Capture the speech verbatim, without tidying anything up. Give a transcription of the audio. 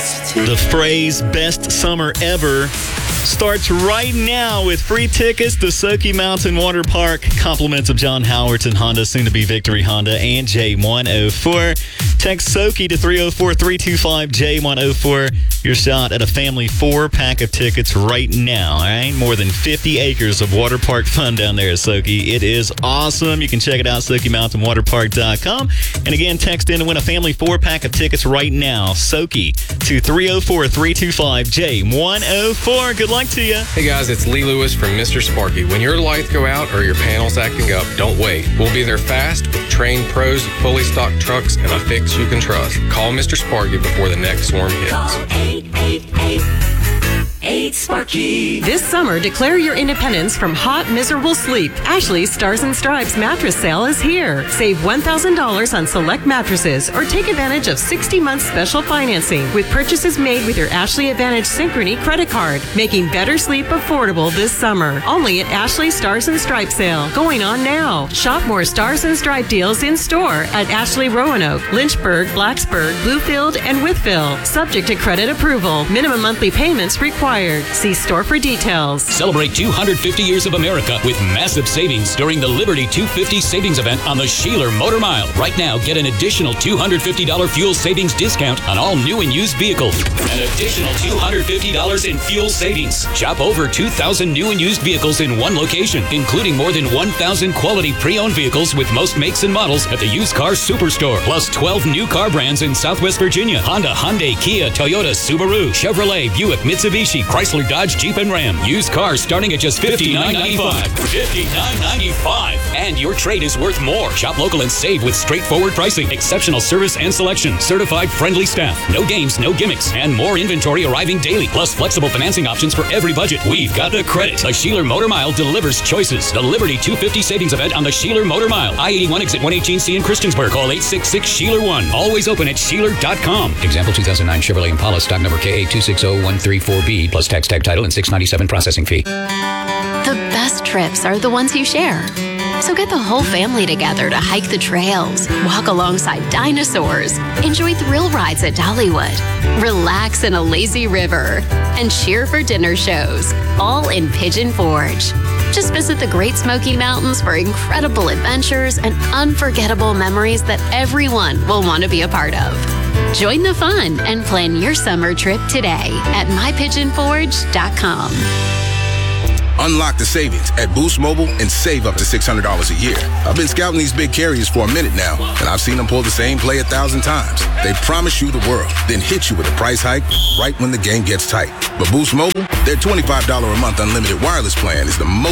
The phrase best summer ever starts right now with free tickets to Soaky Mountain Water Park. Compliments of John Howerton Honda, soon to be Victory Honda, and J one oh four. Text Soaky to three oh four, three two five, J one oh four. Your shot at a family four-pack of tickets right now, all right? More than fifty acres of water park fun down there at Soaky. It is awesome. You can check it out, Soaky Mountain Water Park dot com. And again, text in to win a family four-pack of tickets right now. Soaky to three oh four, three two five, J one oh four. Good luck to you. Hey guys, it's Lee Lewis from Mister Sparky. When your lights go out or your panel's acting up, don't wait. We'll be there fast with trained pros, fully stocked trucks, and a fix you can trust. Call Mister Sparky before the next storm hits. Call eight eight eight, eight Sparky. This summer, declare your independence from hot, miserable sleep. Ashley's Stars and Stripes mattress sale is here. Save one thousand dollars on select mattresses or take advantage of sixty months special financing with purchases made with your Ashley Advantage Synchrony credit card, making better sleep affordable this summer. Only at Ashley's Stars and Stripes sale, going on now. Shop more Stars and Stripe deals in store at Ashley Roanoke, Lynchburg, Blacksburg, Bluefield, and Wytheville. Subject to credit approval. Minimum monthly payments required. See store for details. Celebrate two hundred fifty years of America with massive savings during the Liberty two fifty savings event on the Sheeler Motor Mile. Right now, get an additional two hundred fifty dollars fuel savings discount on all new and used vehicles. An additional two hundred fifty dollars in fuel savings. Shop over two thousand new and used vehicles in one location, including more than one thousand quality pre-owned vehicles with most makes and models at the Used Car Superstore. Plus twelve new car brands in Southwest Virginia. Honda, Hyundai, Kia, Toyota, Subaru, Chevrolet, Buick, Mitsubishi, Chrysler, Dodge, Jeep, and Ram. Used cars starting at just fifty-nine ninety-five. fifty-nine ninety-five. And your trade is worth more. Shop local and save with straightforward pricing, exceptional service and selection, certified friendly staff, no games, no gimmicks, and more inventory arriving daily. Plus flexible financing options for every budget. We've got the credit. The Sheeler Motor Mile delivers choices. The Liberty two fifty savings event on the Sheeler Motor Mile. I eighty-one exit one eighteen C in Christiansburg. Call eight six six, Sheeler one. Always open at Sheeler dot com. Example two thousand nine Chevrolet Impala, stock number K A two six zero one three four B, plus tax, tag title, and six ninety-seven processing fee. The best trips are the ones you share. So get the whole family together to hike the trails, walk alongside dinosaurs, enjoy thrill rides at Dollywood, relax in a lazy river, and cheer for dinner shows, all in Pigeon Forge. Just visit the Great Smoky Mountains for incredible adventures and unforgettable memories that everyone will want to be a part of. Join the fun and plan your summer trip today at my pigeon forge dot com. Unlock the savings at Boost Mobile and save up to six hundred dollars a year. I've been scouting these big carriers for a minute now, and I've seen them pull the same play a thousand times. They promise you the world, then hit you with a price hike right when the game gets tight. But Boost Mobile, their twenty-five dollars a month unlimited wireless plan is the most